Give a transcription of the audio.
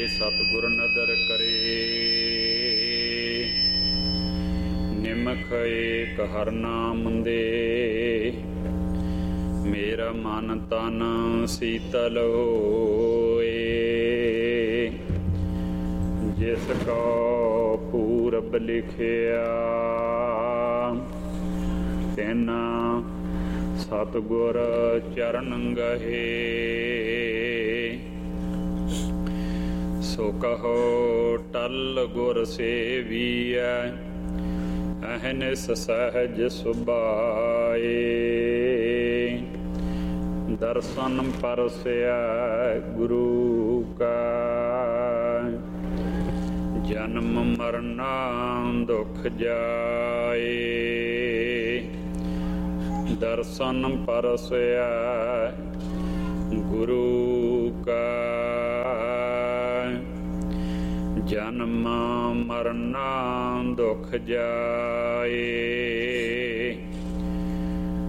ਸਤਿਗੁਰ ਨਦਰ ਕਰੇ। ਨਿਮਖ ਏਕ ਹਰਿ ਨਾਮ ਦੇ, ਮੇਰਾ ਮਨ ਤਨ ਸੀਤਲ ਹੋਏ। ਜਿਸ ਕੋ ਪੂਰਬ ਲਿਖਿਆ, ਤਿਨ ਸਤਿਗੁਰ ਚਰਨ ਗਹੇ। ਸੋ ਕਹੋ ਟਲ ਗੁਰ ਸੇਵੀਐ, ਅਹਨਿਸ ਸਹਿਜ ਸੁਭਾਏ। ਦਰਸ਼ਨ ਪਰਸਿਆ ਗੁਰੂ ਕਾ, ਜਨਮ ਮਰਨਾ ਦੁਖ ਜਾਏ। ਦਰਸ਼ਨ ਪਰਸਿਆ ਗੁਰੂ ਕਾ, ਜਨਮ ਮਰਨਾ ਦੁਖ ਜਾਏ।